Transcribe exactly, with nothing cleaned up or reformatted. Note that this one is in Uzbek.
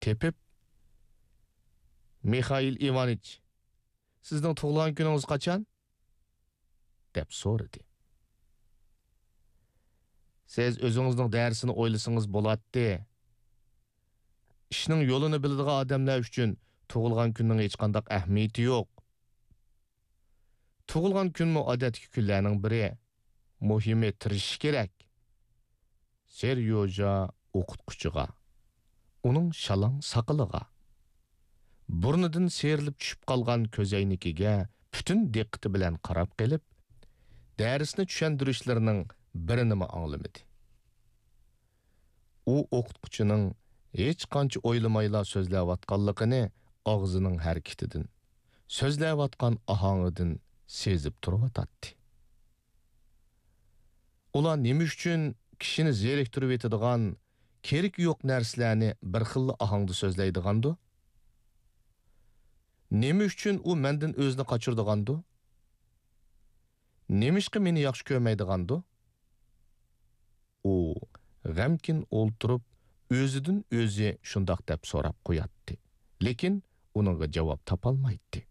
tepib, Mikhail Ivanich, sizning tug'ilgan kuningiz qachon? deb so'radi. Siz o'zingizning darsini o'ylasangiz bo'ladi. Ishning yo'lini biladigan odamlar uchun tug'ilgan kunning hech qanday ahamiyati yo'q. Tug'ilgan kunmi odatdagi kunlarning biri. Muhimi tirishish kerak. Seryoja o'qituvchiga, uning shalang saqiliga, burnidan serilib tushib qolgan ko'zoynikiga butun diqqati bilan qarab qilib, darsni tushuntirishlarining birini anglamadi. U o'qituvchining hech qancha o'ylamayla so'zlayotganligini og'zining harakatidan, so'zlayotgan ohangidan sezib turibdi. Ular nima uchun kishini zeriktirib etadigan, kerak yo'q narsalarni bir xil ohangda so'zlaydigandu? Nima uchun u mendan o'zini qochirdigandu? Nemishqa meni yaxshi ko'rmaydigandu? U g'amkin o'ltirib, o'zidan o'zi shundoq deb so'rab qo'yatdi. Lekin uningga javob topolmaydi.